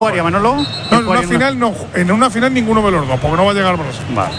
Manolo? No, en una final ninguno de los dos, porque no va a llegar Brasil. Vale.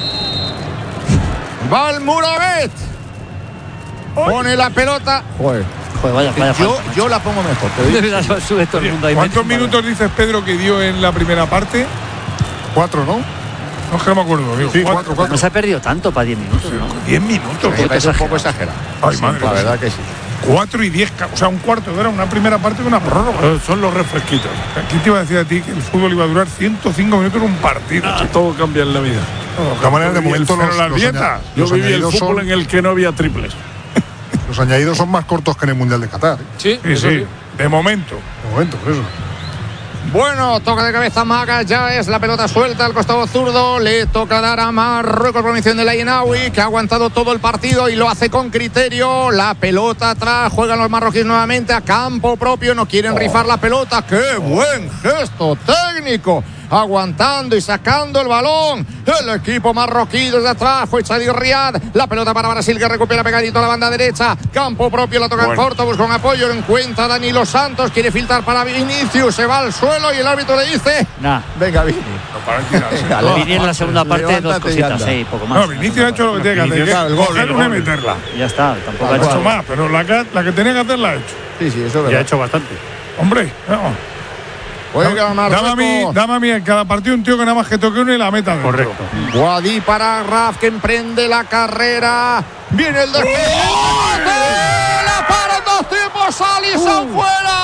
Valmuravet pone la pelota. Joder, vaya yo la pongo mejor. Sube todo el mundo ahí. ¿Cuántos minutos dices, Pedro, que dio en la primera parte? 4, ¿no? No es que no me acuerdo. Digo, sí, 4. No se ha perdido tanto para 10 minutos, ¿no? 10 minutos. Es un poco exagerado. Ay, madre. La verdad que sí. 4 y 10, o sea, un cuarto de hora, una primera parte de una prórroga. Son los refresquitos. ¿Quién te iba a decir a ti que el fútbol iba a durar 105 minutos en un partido? Todo cambia en la vida. De todas maneras, de momento las dietas. Yo viví el fútbol en el que no había triples. Los añadidos son más cortos que en el Mundial de Qatar. Sí. De momento. Por eso. Bueno, toca de cabeza Maga, ya es la pelota suelta al costado zurdo, le toca dar a Marruecos por mención de Lainawi, que ha aguantado todo el partido y lo hace con criterio. La pelota atrás, juegan los marroquíes nuevamente a campo propio, no quieren rifar la pelota. ¡Qué buen gesto técnico! Aguantando y sacando el balón. El equipo marroquí desde atrás fue Chadir Riad. La pelota para Brasil, que recupera pegadito a la banda derecha. Campo propio, la toca en corto, busca un apoyo, lo encuentra Danilo Santos. Quiere filtrar para Vinicius, se va al suelo y el árbitro le dice: venga, Vini. Vini en la segunda parte, dos cositas, poco más. No, Vinicius ha hecho lo que tiene que hacer. El gol. Meterla. Ya está, tampoco ha hecho más, pero la que tenía que hacer la ha hecho. Sí, eso es verdad. Ya ha hecho bastante. Hombre, no. Dame a mí en cada partido un tío que nada más que toque uno y la meta dentro. Correcto. Guadí para Raf, que emprende la carrera. Viene el despegue. La paran dos tiempos. Alisson fuera.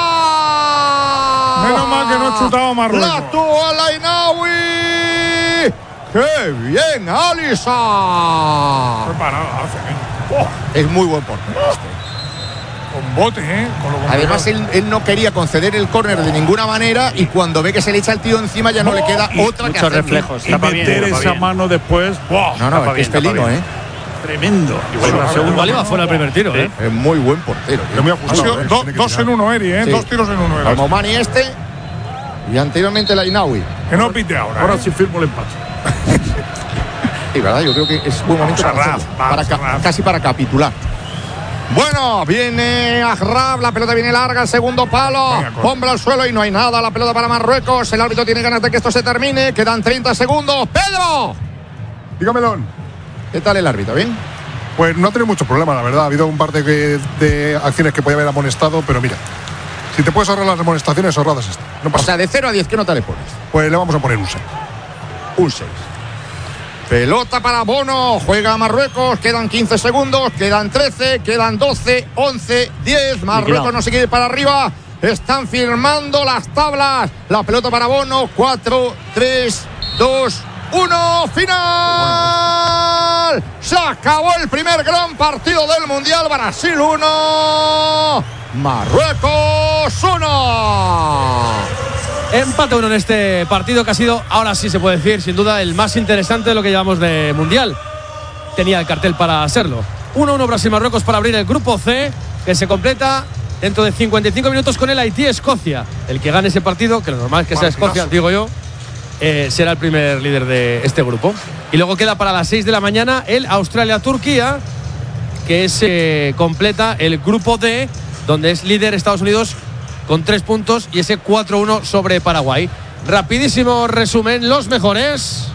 Menos mal que no ha chutado Marruecos. La tuvo a Lainawi. ¡Qué bien, Alisson! Preparado, Es muy buen portero. Con bote, Además, él no quería conceder el córner de ninguna manera y cuando ve que se le echa el tío encima ya no le queda otra que hacer. Reflejos. Y meter esa mano después. No, es pelino, Tremendo. La segunda lima fuera el primer tiro, Es muy buen portero. Yo me he ajustado. Dos en uno, Eri, Dos tiros en uno. Al Momani y anteriormente Lainawi. Que no pite ahora. Ahora sí firmo el empate. Sí, verdad, yo creo que es buen momento casi para capitular. Bueno, viene Ahraf, la pelota viene larga, el segundo palo, hombre al suelo y no hay nada, la pelota para Marruecos, el árbitro tiene ganas de que esto se termine, quedan 30 segundos. ¡Pedro! Dígamelo. ¿Qué tal el árbitro? ¿Bien? Pues no ha tenido mucho problema, la verdad. Ha habido un par de acciones que podía haber amonestado, pero mira, si te puedes ahorrar las amonestaciones, ahorradas esta. No pasa. O sea, de 0 a 10, ¿qué nota le pones? Pues le vamos a poner un 6. Un 6. Pelota para Bono, juega Marruecos, quedan 15 segundos, quedan 13, quedan 12, 11, 10, Marruecos no se quiere ir para arriba, están firmando las tablas, la pelota para Bono, 4, 3, 2, 1, final. Se acabó el primer gran partido del Mundial, Brasil 1, Marruecos 1. Empate 1 en este partido que ha sido, ahora sí se puede decir, sin duda, el más interesante de lo que llevamos de Mundial. Tenía el cartel para serlo. 1-1 Brasil-Marruecos para abrir el grupo C, que se completa dentro de 55 minutos con el Haití-Escocia. El que gane ese partido, que lo normal es que sea Escocia, digo yo, será el primer líder de este grupo. Y luego queda para las 6 de la mañana el Australia-Turquía, que se completa el grupo D, donde es líder Estados Unidos con 3 puntos y ese 4-1 sobre Paraguay. Rapidísimo resumen, los mejores.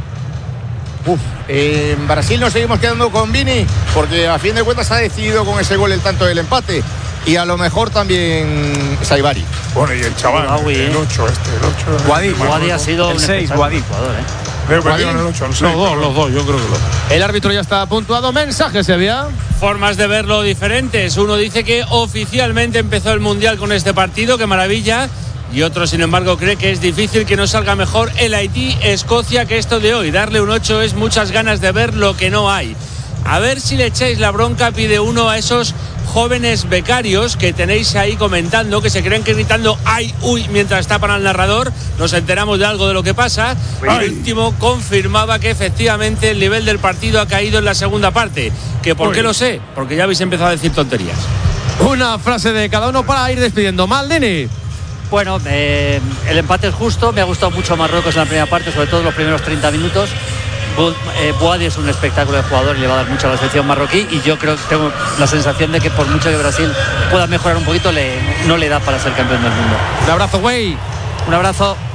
En Brasil nos seguimos quedando con Vini, porque a fin de cuentas ha decidido con ese gol el tanto del empate. Y a lo mejor también Saibari. Bueno, y el chaval, el 8 Guadi ha sido el 6, Guadi. Los dos, yo creo que los dos. El árbitro ya está puntuado. Mensaje, Sevilla. Formas de verlo diferentes. Uno dice que oficialmente empezó el Mundial con este partido, qué maravilla. Y otro, sin embargo, cree que es difícil que no salga mejor el Haití-Escocia que esto de hoy. Darle un 8 es muchas ganas de ver lo que no hay. A ver si le echáis la bronca, pide uno, a esos jóvenes becarios que tenéis ahí comentando, que se creen que gritando ¡ay, uy! Mientras tapan al narrador. Nos enteramos de algo de lo que pasa. El último confirmaba que efectivamente el nivel del partido ha caído en la segunda parte. ¿Que por qué lo sé? Porque ya habéis empezado a decir tonterías. Una frase de cada uno para ir despidiendo. Maldini. Bueno, el empate es justo. Me ha gustado mucho Marruecos en la primera parte, sobre todo los primeros 30 minutos. Boadi es un espectáculo de jugador y le va a dar mucho a la selección marroquí, y yo creo que tengo la sensación de que por mucho que Brasil pueda mejorar un poquito, no le da para ser campeón del mundo. Un abrazo, güey. Un abrazo.